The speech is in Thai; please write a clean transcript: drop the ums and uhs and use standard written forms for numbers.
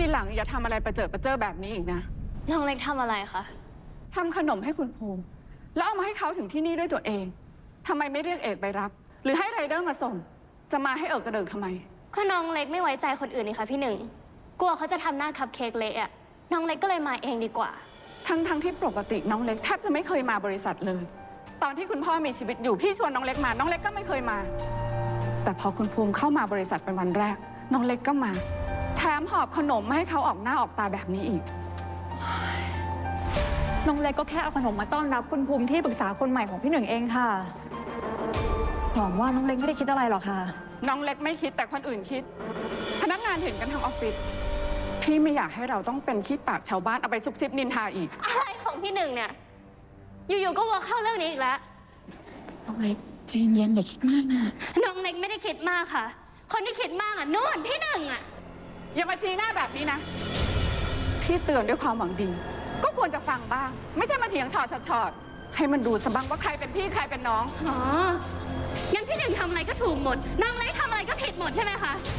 หลังอย่าทำอะไรประเจิดประเจ้อแบบนี้อีกนะน้องเล็กทำอะไรคะทำขนมให้คุณภูมิแล้วเอามาให้เขาถึงที่นี่ด้วยตัวเองทำไมไม่เรียกเอกไปรับหรือให้ไรเดอร์มาส่งจะมาให้เอิกกระเดิกทำไมก็น้องเล็กไม่ไว้ใจคนอื่นนี่คะพี่หนึ่งกลัวเขาจะทำหน้าคัพเค้กเละอะน้องเล็กก็เลยมาเองดีกว่าทั้งที่ปกติน้องเล็กแทบจะไม่เคยมาบริษัทเลยตอนที่คุณพ่อมีชีวิตอยู่พี่ชวนน้องเล็กมาน้องเล็กก็ไม่เคยมาแต่พอคุณภูมิเข้ามาบริษัทเป็นวันแรกน้องเล็กก็มาแถมหอบขนมมาให้เขาออกหน้าออกตาแบบนี้อีกน้องเล็กก็แค่เอาขนมมาต้อนรับคุณภูมิที่ปรึกษาคนใหม่ของพี่หนึ่งเองค่ะสองว่าน้องเล็กไม่ได้คิดอะไรหรอกค่ะน้องเล็กไม่คิดแต่คนอื่นคิดพนักงานเห็นกันทั้งออฟฟิศพี่ไม่อยากให้เราต้องเป็นขี้ปากชาวบ้านเอาไปซุบซิบนินทาอีกอะไรของพี่หนึ่งเนี่ยอยู่ๆก็วัวเข้าเรื่องนี้อีกแล้วน้องเล็กใจเย็นอย่าคิดมากนะน้องเล็กไม่ได้คิดมากค่ะคนที่คิดมากอ่ะนู่นพี่หนึ่งอ่ะอย่ามาชี้หน้าแบบนี้นะพี่เตือนด้วยความหวังดีก็ควรจะฟังบ้างไม่ใช่มาเถียงชอดให้มันดูสะบังว่าใครเป็นพี่ใครเป็นน้องอ๋องั้นพี่หนึ่งทำอะไรก็ถูกหมดน้องเล็กทำอะไรก็ผิดหมดใช่ไหมคะ